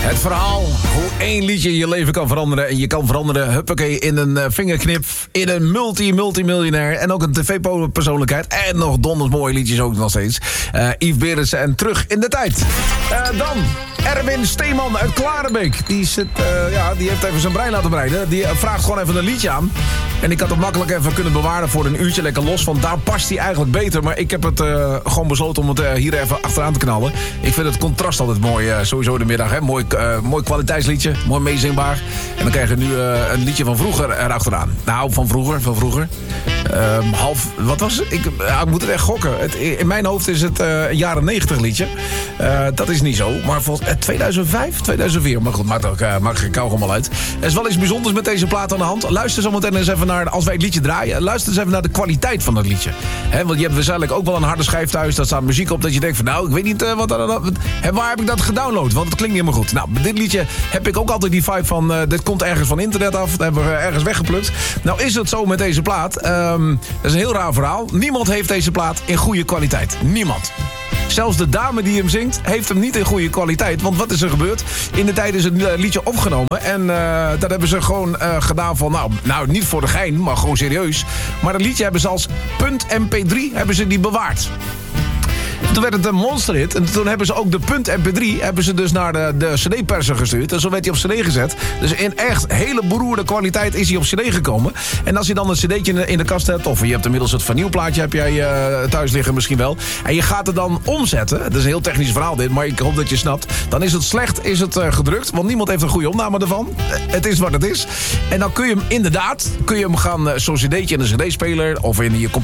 Het verhaal hoe één liedje je leven kan veranderen. En je kan veranderen, huppakee, in een vingerknip. In een multimiljonair. En ook een tv-persoonlijkheid. En nog donders mooie liedjes ook nog steeds. Yves Berendsen en Terug in de Tijd. Dan Erwin Steeman uit Klarenbeek. Die heeft even zijn brein laten breiden. Die vraagt gewoon even een liedje aan. En ik had het makkelijk even kunnen bewaren voor een uurtje lekker los. Want daar past hij eigenlijk beter. Maar ik heb het gewoon besloten om het hier even achteraan te knallen. Ik vind het contrast altijd mooi, sowieso de middag. Hè? Mooi kwaliteitsliedje, mooi meezingbaar. En dan krijg je nu een liedje van vroeger erachteraan. Nou, van vroeger. Wat was het? Ik moet het echt gokken. In mijn hoofd is het een jaren 90 liedje. Dat is niet zo. Maar volgens 2005, 2004. Maar goed, maakt geen kou allemaal uit. Er is wel iets bijzonders met deze plaat aan de hand. Luister zo meteen eens even naar, als wij het liedje draaien, luister eens even naar de kwaliteit van dat liedje. Want je hebt waarschijnlijk ook wel een harde schijf thuis. Daar staat muziek op dat je denkt van nou, ik weet niet waar heb ik dat gedownload? Want het klinkt niet helemaal goed. Nou, met dit liedje heb ik ook altijd die vibe van dit komt ergens van internet af. Dat hebben we ergens weggeplukt. Nou is het zo met deze plaat. Dat is een heel raar verhaal. Niemand heeft deze plaat in goede kwaliteit. Niemand. Zelfs de dame die hem zingt, heeft hem niet in goede kwaliteit. Want wat is er gebeurd? In de tijd is het liedje opgenomen. En dat hebben ze gewoon gedaan van... Nou, niet voor de gein, maar gewoon serieus. Maar dat liedje hebben ze als .mp3 hebben ze die bewaard. Toen werd het een monsterhit. En toen hebben ze ook de .mp3 hebben ze dus naar de cd-perser gestuurd. En zo werd hij op cd gezet. Dus in echt hele beroerde kwaliteit is hij op cd gekomen. En als je dan een cd'tje in de kast hebt... of je hebt inmiddels het vinylplaatje heb jij thuis liggen misschien wel... en je gaat het dan omzetten... dat is een heel technisch verhaal dit, maar ik hoop dat je snapt... dan is het slecht gedrukt, want niemand heeft een goede opname ervan. Het is wat het is. En dan kun je hem inderdaad... gaan zo'n cd'tje in een cd-speler... of in je computer